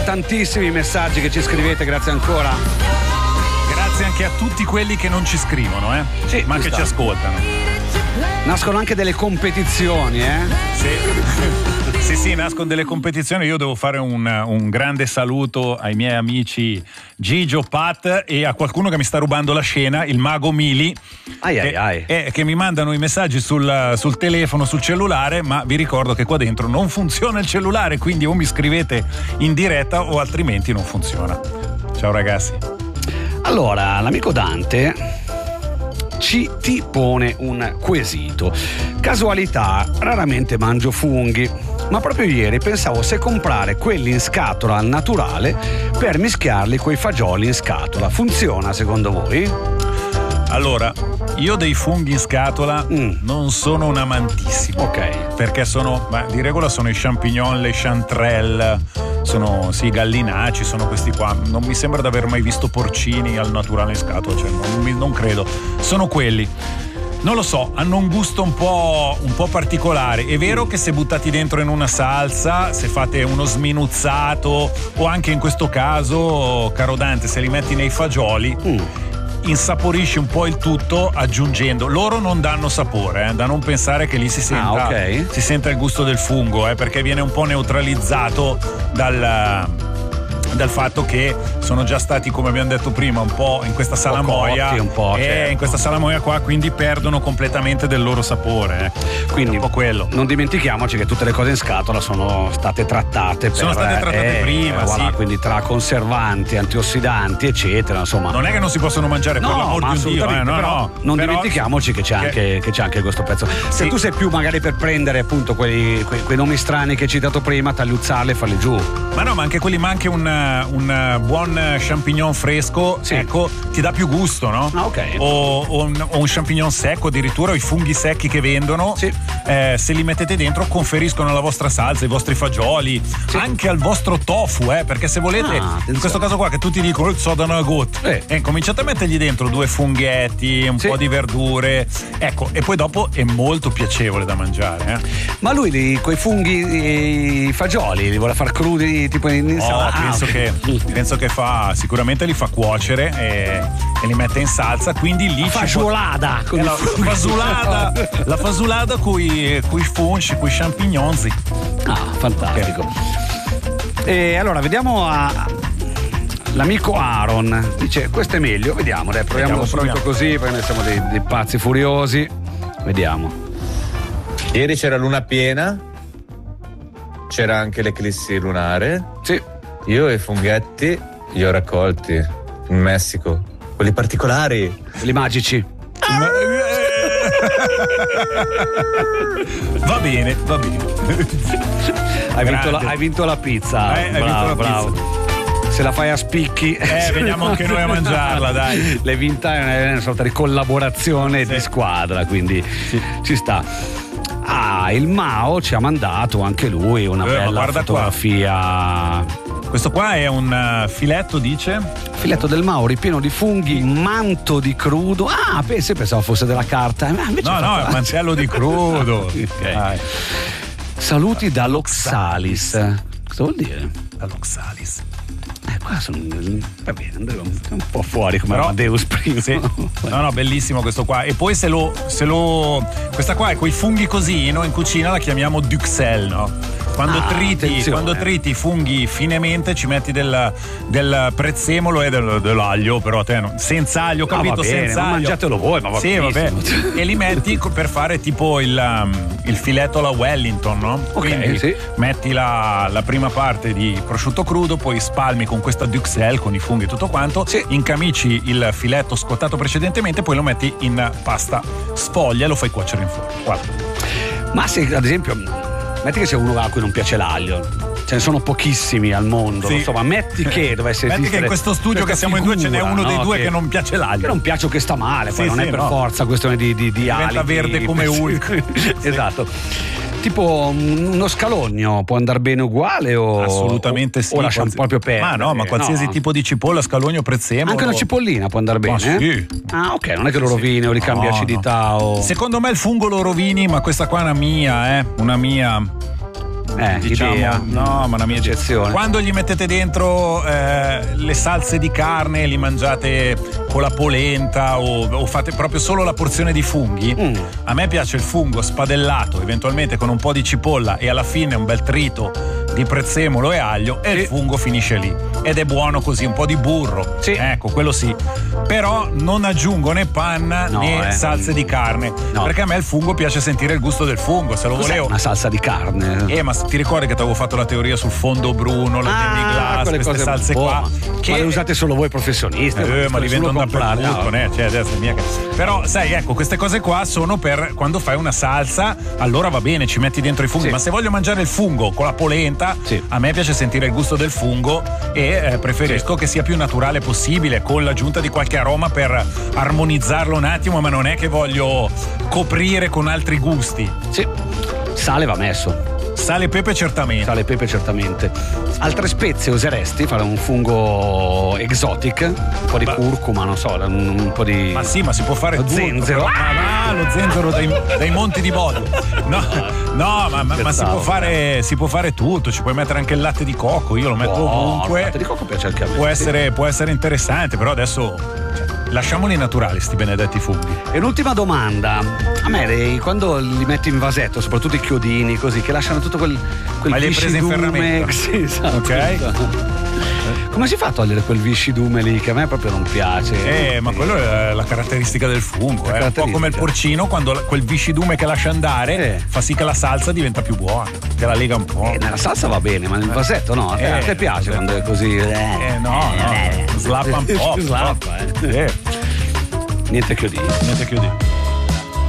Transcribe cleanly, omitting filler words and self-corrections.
tantissimi messaggi che ci scrivete, grazie ancora. Grazie anche a tutti quelli che non ci scrivono, Sì, ma che ci ascoltano. Nascono anche delle competizioni, Sì, nascono delle competizioni. Io devo fare un grande saluto ai miei amici Gigio, Pat e a qualcuno che mi sta rubando la scena, il mago Mili, che mi mandano i messaggi sul telefono, sul cellulare, ma vi ricordo che qua dentro non funziona il cellulare, quindi o mi scrivete in diretta o altrimenti non funziona. Ciao ragazzi. Allora, l'amico Dante ti pone un quesito. Casualità, raramente mangio funghi, ma proprio ieri pensavo se comprare quelli in scatola al naturale per mischiarli coi fagioli in scatola. Funziona secondo voi? Allora, io dei funghi in scatola non sono un amantissimo. Ok. Perché di regola sono i champignon, le chanterelle, sono gallinaci, sono questi qua. Non mi sembra di aver mai visto porcini al naturale in scatola, cioè non credo. Sono quelli. Non lo so, hanno un gusto un po' particolare. È vero che se buttati dentro in una salsa, se fate uno sminuzzato o anche in questo caso, caro Dante, se li metti nei fagioli, insaporisci un po' il tutto aggiungendo. Loro non danno sapore, da non pensare che lì si senta il gusto del fungo, perché viene un po' neutralizzato dal fatto che sono già stati, come abbiamo detto prima, un po' in questa salamoia, in questa salamoia qua, quindi perdono completamente del loro sapore. Quindi un po' quello. Non dimentichiamoci che tutte le cose in scatola sono state trattate prima, sì. Quindi tra conservanti, antiossidanti, eccetera, insomma. Non è che non si possono mangiare, per l'amor di Dio, non dimentichiamoci che c'è anche questo pezzo. Se tu sei più magari per prendere appunto quei nomi strani che hai citato prima, tagliuzzarli e farli giù. Ma anche quelli, ma anche un buon champignon fresco, ecco, ti dà più gusto, no? O un champignon secco, addirittura i funghi secchi che vendono, se li mettete dentro conferiscono alla vostra salsa, ai vostri fagioli, anche al vostro tofu, perché se volete, in questo caso qua che tutti dicono il soda no gut, cominciate a mettergli dentro 2 funghetti, un po' di verdure, ecco, e poi dopo è molto piacevole da mangiare. Ma lui quei funghi, i fagioli li vuole far crudi tipo in insalata? Penso che sicuramente li fa cuocere e li mette in salsa, quindi lì fagiolata la fasulada coi fungi, coi champignons. Fantastico. E allora vediamo l'amico Aaron, dice questo è meglio, vediamo, proviamo subito così, perché noi siamo dei pazzi furiosi. Vediamo. Ieri c'era luna piena, c'era anche l'eclissi lunare. Sì. Io i funghetti li ho raccolti in Messico, quelli particolari, quelli magici. Va bene. Hai vinto la pizza. Bravo. Se la fai a spicchi, veniamo anche noi a mangiarla, dai. L'hai vinta, è una sorta di collaborazione di squadra, quindi ci sta. Il Mao ci ha mandato anche lui una bella fotografia. Questo qua è un filetto, dice? Filetto del Mao ripieno di funghi, manto di crudo. Pensavo fosse della carta. No, è mantello di crudo. Okay. Saluti da Loxalis. Cosa vuol dire? Da Loxalis. Qua sono, va bene, un po' fuori come Amadeus prima. Sì. No, bellissimo questo qua. E poi se lo questa qua è quei funghi così, noi in cucina la chiamiamo duxelles, no? Quando triti i funghi finemente ci metti del prezzemolo e dell'aglio, però a te senza aglio, capito? Senza aglio. Mangiatelo voi, ma vabbè. E li metti per fare tipo il filetto alla Wellington, no? Quindi metti la prima parte di prosciutto crudo, poi spalmi con questa duxelles, con i funghi e tutto quanto, incamici il filetto scottato precedentemente, poi lo metti in pasta sfoglia e lo fai cuocere in forno. Guarda. Ma se ad esempio metti che c'è uno a cui non piace l'aglio, ce ne sono pochissimi al mondo, insomma, metti che dovesse esistere. Metti che in questo studio che siamo in due ce n'è uno dei due che non piace l'aglio. Che non piace o che sta male, poi non è per forza questione di diventa verde come Hulk. Esatto. Tipo uno scalogno può andare bene uguale o assolutamente sì, o lasciamo proprio perdere? Ma qualsiasi tipo di cipolla, scalogno, prezzemolo. Anche una cipollina può andare bene? Sì. Ok, non è che lo rovini o ricambia acidità o... Secondo me il fungo lo rovini, ma questa qua è una mia idea. No, ma una mia eccezione. Quando gli mettete dentro le salse di carne, li mangiate con la polenta o fate proprio solo la porzione di funghi, a me piace il fungo spadellato, eventualmente con un po' di cipolla e alla fine un bel trito di prezzemolo e aglio e il fungo finisce lì. Ed è buono così, un po' di burro. Sì. Ecco, quello sì. Però non aggiungo né panna né salse di carne. No. Perché a me il fungo piace sentire il gusto del fungo. Se lo Cos'è volevo. una salsa di carne? Ma ti ricordi che ti avevo fatto la teoria sul fondo bruno, la demi-glace, quelle queste cose salse qua? Ma le usate solo voi professionisti? Ma li vendono dappertutto, no? Cioè, adesso mia. Però sai, ecco, queste cose qua sono per quando fai una salsa, allora va bene, ci metti dentro i funghi. Sì. Ma se voglio mangiare il fungo con la polenta, a me piace sentire il gusto del fungo e preferisco che sia più naturale possibile, con l'aggiunta di qualche aroma per armonizzarlo un attimo, ma non è che voglio coprire con altri gusti. Sì. Sale va messo. Sale e pepe certamente. Sale e pepe certamente. Altre spezie useresti? Fare un fungo exotic? Un po' di curcuma, non so, un po' di... Ma sì, ma si può fare lo tutto. zenzero. Lo zenzero dai monti di Bodio. No, ma si può fare tutto. Ci puoi mettere anche il latte di cocco. Io lo metto ovunque. Il latte di cocco piace anche a me. Può essere interessante, però adesso lasciamoli naturali sti benedetti funghi. E l'ultima domanda. A me quando li metti in vasetto, soprattutto i chiodini così, che lasciano tutto quel ma li hai presi in ferramenta? Sì, esatto. Ok. Come si fa a togliere quel viscidume lì che a me proprio non piace? Ma quello è la caratteristica del fungo, un po' come il porcino, quando quel viscidume che lascia andare fa sì che la salsa diventa più buona, che la lega un po'. Nella salsa va bene, ma nel vasetto no, a te piace quando è così. No, slappa un po'. Slappa, Niente Niente chiodini.